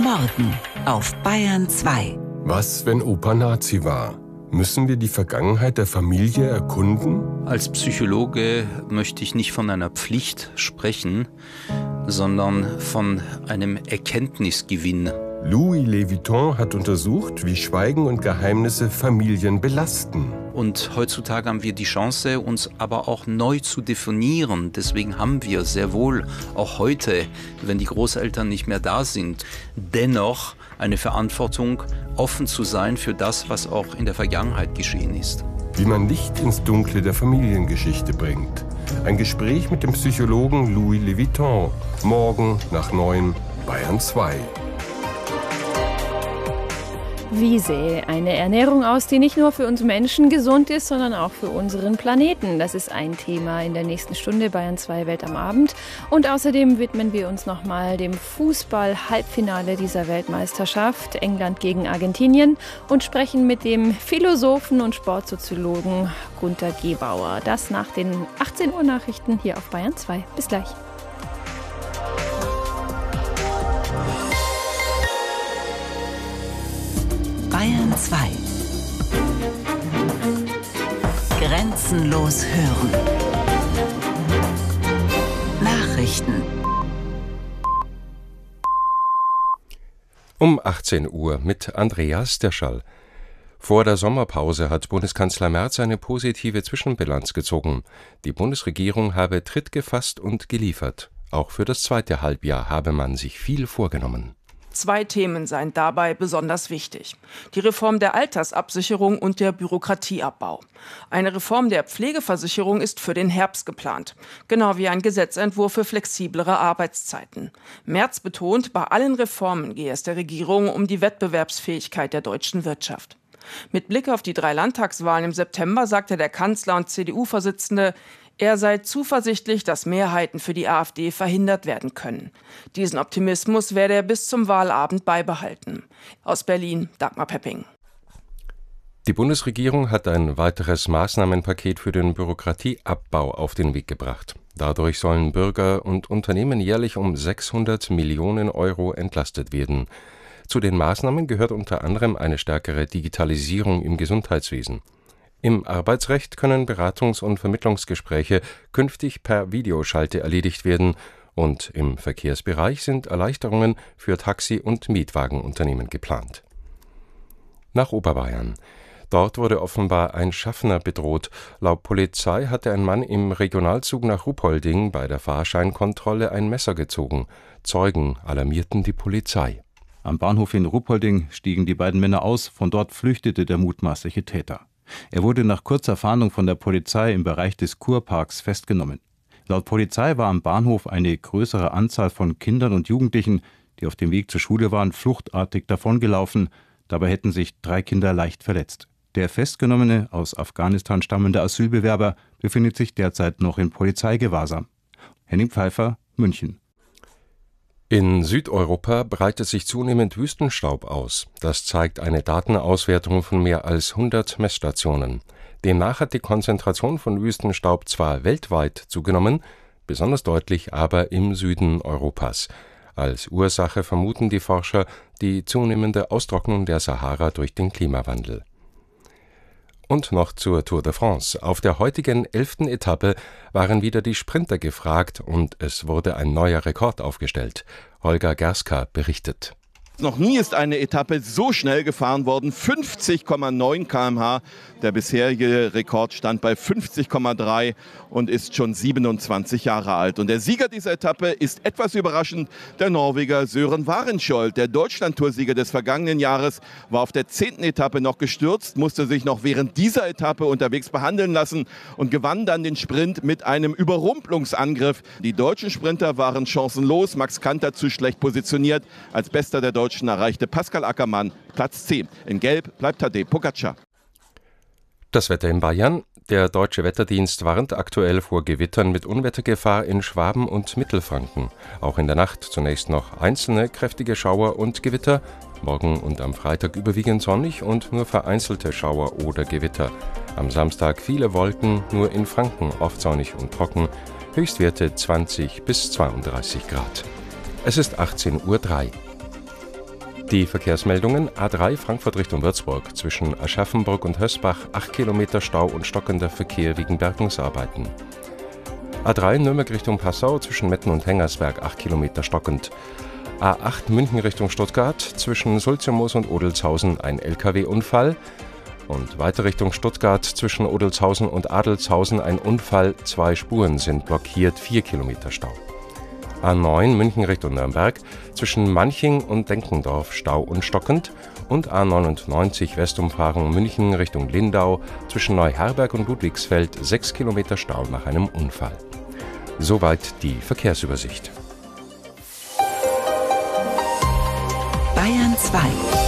Morgen auf Bayern 2. Was, wenn Opa Nazi war? Müssen wir die Vergangenheit der Familie erkunden? Als Psychologe möchte ich nicht von einer Pflicht sprechen, sondern von einem Erkenntnisgewinn. Louis Leviton hat untersucht, wie Schweigen und Geheimnisse Familien belasten. Und heutzutage haben wir die Chance, uns aber auch neu zu definieren. Deswegen haben wir sehr wohl auch heute, wenn die Großeltern nicht mehr da sind, dennoch eine Verantwortung, offen zu sein für das, was auch in der Vergangenheit geschehen ist. Wie man Licht ins Dunkle der Familiengeschichte bringt. Ein Gespräch mit dem Psychologen Louis Leviton. Morgen nach 9, Bayern 2. Wie sähe eine Ernährung aus, die nicht nur für uns Menschen gesund ist, sondern auch für unseren Planeten? Das ist ein Thema in der nächsten Stunde Bayern 2 Welt am Abend. Und außerdem widmen wir uns nochmal dem Fußball-Halbfinale dieser Weltmeisterschaft, England gegen Argentinien, und sprechen mit dem Philosophen und Sportsoziologen Gunter Gebauer. Das nach den 18 Uhr Nachrichten hier auf Bayern 2. Bis gleich. Bayern 2. Grenzenlos hören. Nachrichten. Um 18 Uhr mit Andreas Derschall. Vor der Sommerpause hat Bundeskanzler Merz eine positive Zwischenbilanz gezogen. Die Bundesregierung habe Tritt gefasst und geliefert. Auch für das zweite Halbjahr habe man sich viel vorgenommen. 2 Themen seien dabei besonders wichtig: die Reform der Altersabsicherung und der Bürokratieabbau. Eine Reform der Pflegeversicherung ist für den Herbst geplant, genau wie ein Gesetzentwurf für flexiblere Arbeitszeiten. Merz betont, bei allen Reformen gehe es der Regierung um die Wettbewerbsfähigkeit der deutschen Wirtschaft. Mit Blick auf die 3 Landtagswahlen im September sagte der Kanzler und CDU-Vorsitzende, er sei zuversichtlich, dass Mehrheiten für die AfD verhindert werden können. Diesen Optimismus werde er bis zum Wahlabend beibehalten. Aus Berlin, Dagmar Pepping. Die Bundesregierung hat ein weiteres Maßnahmenpaket für den Bürokratieabbau auf den Weg gebracht. Dadurch sollen Bürger und Unternehmen jährlich um 600 Millionen Euro entlastet werden. Zu den Maßnahmen gehört unter anderem eine stärkere Digitalisierung im Gesundheitswesen. Im Arbeitsrecht können Beratungs- und Vermittlungsgespräche künftig per Videoschalte erledigt werden und im Verkehrsbereich sind Erleichterungen für Taxi- und Mietwagenunternehmen geplant. Nach Oberbayern. Dort wurde offenbar ein Schaffner bedroht. Laut Polizei hatte ein Mann im Regionalzug nach Ruppolding bei der Fahrscheinkontrolle ein Messer gezogen. Zeugen alarmierten die Polizei. Am Bahnhof in Ruppolding stiegen die beiden Männer aus, von dort flüchtete der mutmaßliche Täter. Er wurde nach kurzer Fahndung von der Polizei im Bereich des Kurparks festgenommen. Laut Polizei war am Bahnhof eine größere Anzahl von Kindern und Jugendlichen, die auf dem Weg zur Schule waren, fluchtartig davongelaufen. Dabei hätten sich 3 Kinder leicht verletzt. Der festgenommene, aus Afghanistan stammende Asylbewerber befindet sich derzeit noch in Polizeigewahrsam. Henning Pfeiffer, München. In Südeuropa breitet sich zunehmend Wüstenstaub aus. Das zeigt eine Datenauswertung von mehr als 100 Messstationen. Demnach hat die Konzentration von Wüstenstaub zwar weltweit zugenommen, besonders deutlich aber im Süden Europas. Als Ursache vermuten die Forscher die zunehmende Austrocknung der Sahara durch den Klimawandel. Und noch zur Tour de France. Auf der heutigen 11. Etappe waren wieder die Sprinter gefragt und es wurde ein neuer Rekord aufgestellt. Holger Gerska berichtet. Noch nie ist eine Etappe so schnell gefahren worden, 50,9 km/h. Der bisherige Rekord stand bei 50,3 und ist schon 27 Jahre alt. Und der Sieger dieser Etappe ist etwas überraschend der Norweger Søren Warenskjold. Der Deutschlandtoursieger des vergangenen Jahres war auf der 10. Etappe noch gestürzt, musste sich noch während dieser Etappe unterwegs behandeln lassen und gewann dann den Sprint mit einem Überrumpelungsangriff. Die deutschen Sprinter waren chancenlos, Max Kanter zu schlecht positioniert. Als bester der Deutschen erreichte Pascal Ackermann Platz 10. In Gelb bleibt Tadej Pogačar. Das Wetter in Bayern. Der Deutsche Wetterdienst warnt aktuell vor Gewittern mit Unwettergefahr in Schwaben und Mittelfranken. Auch in der Nacht zunächst noch einzelne kräftige Schauer und Gewitter. Morgen und am Freitag überwiegend sonnig und nur vereinzelte Schauer oder Gewitter. Am Samstag viele Wolken, nur in Franken oft sonnig und trocken. Höchstwerte 20 bis 32 Grad. Es ist 18:03 Uhr. Die Verkehrsmeldungen: A3 Frankfurt Richtung Würzburg, zwischen Aschaffenburg und Hösbach 8 Kilometer Stau und stockender Verkehr wegen Bergungsarbeiten. A3 Nürnberg Richtung Passau, zwischen Metten und Hengersberg 8 Kilometer stockend. A8 München Richtung Stuttgart, zwischen Sulzermoos und Odelzhausen ein LKW-Unfall. Und weiter Richtung Stuttgart, zwischen Odelzhausen und Adelzhausen ein Unfall, 2 Spuren sind blockiert, 4 Kilometer Stau. A9 München Richtung Nürnberg, zwischen Manching und Denkendorf Stau und stockend. Und A99 Westumfahrung München Richtung Lindau, zwischen Neuherberg und Ludwigsfeld 6 Kilometer Stau nach einem Unfall. Soweit die Verkehrsübersicht. Bayern 2.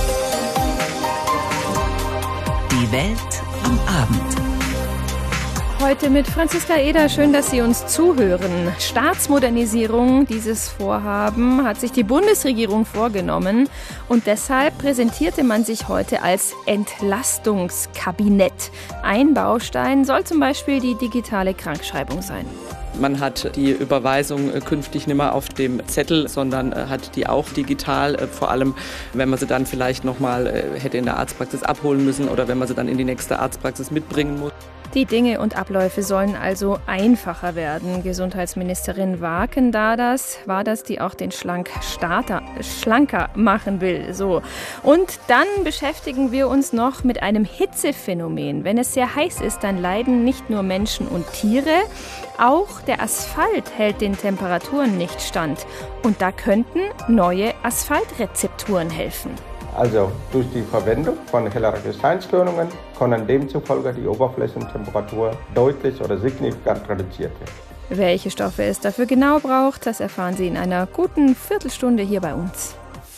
Die Welt am Abend. Heute mit Franziska Eder. Schön, dass Sie uns zuhören. Staatsmodernisierung, dieses Vorhaben hat sich die Bundesregierung vorgenommen. Und deshalb präsentierte man sich heute als Entlastungskabinett. Ein Baustein soll zum Beispiel die digitale Krankschreibung sein. Man hat die Überweisung künftig nicht mehr auf dem Zettel, sondern hat die auch digital, vor allem wenn man sie dann vielleicht nochmal hätte in der Arztpraxis abholen müssen oder wenn man sie dann in die nächste Arztpraxis mitbringen muss. Die Dinge und Abläufe sollen also einfacher werden. Gesundheitsministerin Waken-Dadas war das, die auch den schlanker machen will. So. Und dann beschäftigen wir uns noch mit einem Hitzephänomen. Wenn es sehr heiß ist, dann leiden nicht nur Menschen und Tiere, auch der Asphalt hält den Temperaturen nicht stand. Und da könnten neue Asphaltrezepturen helfen. Also durch die Verwendung von helleren Gesteinskörnungen können demzufolge die Oberflächentemperatur deutlich oder signifikant reduziert werden. Welche Stoffe es dafür genau braucht, das erfahren Sie in einer guten Viertelstunde hier bei uns.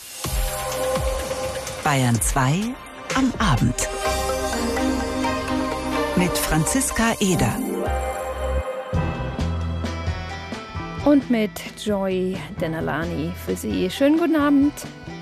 Bayern 2 am Abend. Mit Franziska Eder. Und mit Joy Denalani für Sie. Schönen guten Abend.